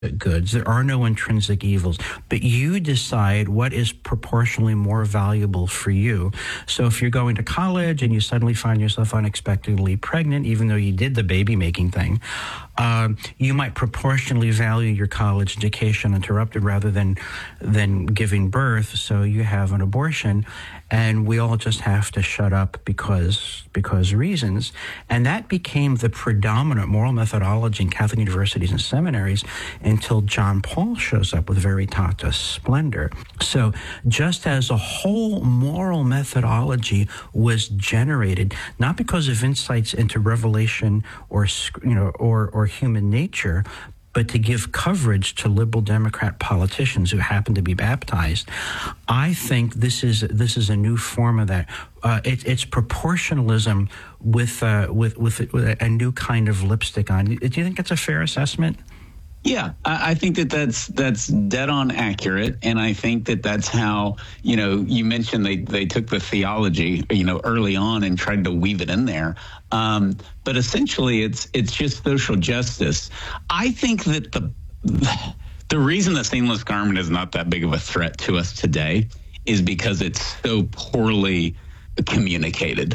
goods. There are no intrinsic evils, but you decide what is proportionally more valuable for you. So if you're going to college and you suddenly find yourself unexpectedly pregnant, even though you did the baby making thing, you might proportionally value your college education interrupted rather than giving birth. So you have an abortion, and we all just have to shut up because reasons. And that became the predominant moral methodology in Catholic universities and seminaries until John Paul shows up with Veritatis Splendor. So just as a whole moral methodology was generated, not because of insights into revelation or human nature, but to give coverage to liberal Democrat politicians who happen to be baptized. I think this is a new form of that. It's proportionalism with a new kind of lipstick on. Do you think that's a fair assessment? Yeah, I think that's dead on accurate, and I think that's how, you mentioned they took the theology, early on and tried to weave it in there, but essentially it's just social justice. I think that the reason the seamless garment is not that big of a threat to us today is because it's so poorly communicated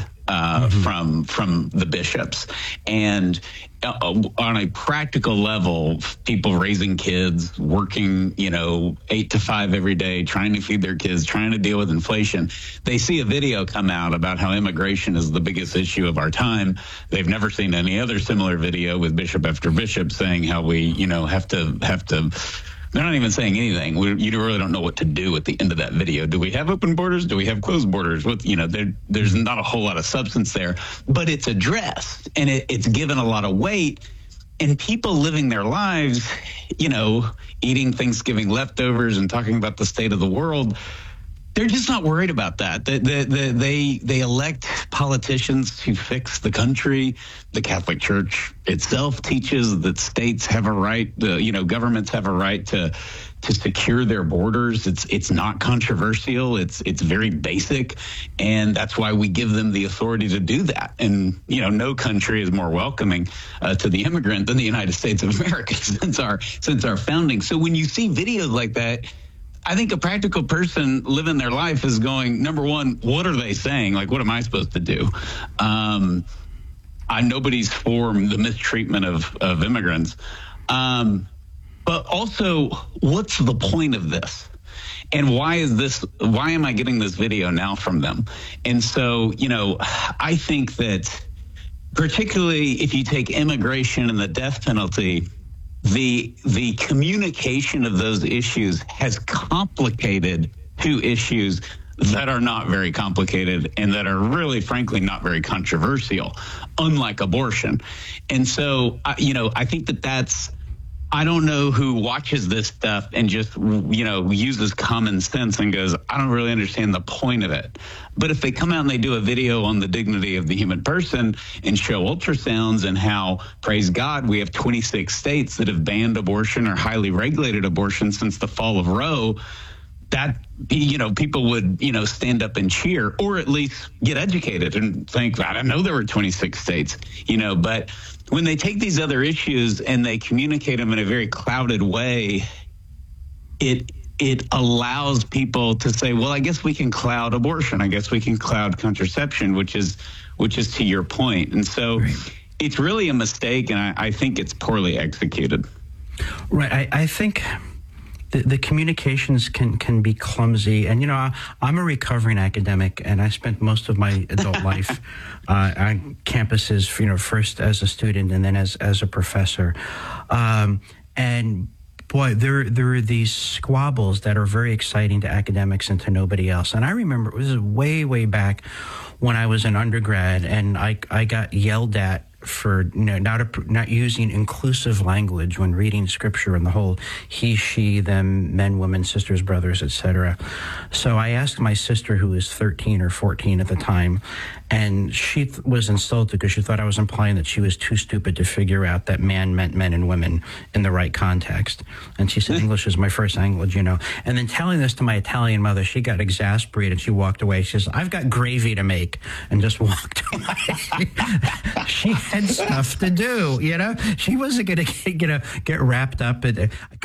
from the bishops. And on a practical level, people raising kids, working, 8 to 5 every day, trying to feed their kids, trying to deal with inflation. They see a video come out about how immigration is the biggest issue of our time. They've never seen any other similar video with bishop after bishop saying how we, have to. They're not even saying anything. You really don't know what to do at the end of that video. Do we have open borders? Do we have closed borders? There's not a whole lot of substance there, but it's addressed and it's given a lot of weight. And people living their lives, eating Thanksgiving leftovers and talking about the state of the world, they're just not worried about that. They elect politicians to fix the country. The Catholic Church itself teaches that states have a right, governments have a right to secure their borders. It's not controversial. It's very basic, and that's why we give them the authority to do that. And no country is more welcoming to the immigrant than the United States of America since our founding. So when you see videos like that, I think a practical person living their life is going, number one, what are they saying? Like, what am I supposed to do? Nobody's for the mistreatment of immigrants. But also, what's the point of this? And why am I getting this video now from them? And so, I think that particularly if you take immigration and the death penalty, the communication of those issues has complicated two issues that are not very complicated and that are really, frankly, not very controversial, unlike abortion. And so, I think that's, I don't know who watches this stuff and just, uses common sense and goes, I don't really understand the point of it. But if they come out and they do a video on the dignity of the human person and show ultrasounds and how, praise God, we have 26 states that have banned abortion or highly regulated abortion since the fall of Roe, that, people would, stand up and cheer or at least get educated and think, I didn't know there were 26 states, but when they take these other issues and they communicate them in a very clouded way, it allows people to say, well, I guess we can cloud abortion. I guess we can cloud contraception, which is to your point. And so It's really a mistake, and I think it's poorly executed. Right. I think the communications can be clumsy. And, I'm a recovering academic, and I spent most of my adult life on campuses, first as a student and then as a professor. And boy, there are these squabbles that are very exciting to academics and to nobody else. And I remember this is way back when I was an undergrad, and I got yelled at for not using inclusive language when reading scripture and the whole he, she, them, men, women, sisters, brothers, etc. So I asked my sister, who was 13 or 14 at the time, and she was insulted because she thought I was implying that she was too stupid to figure out that man meant men and women in the right context. And she said, English is my first language, And then telling this to my Italian mother, she got exasperated. She walked away. She says, I've got gravy to make, and just walked away. She had stuff to do. She wasn't going to, get wrapped up in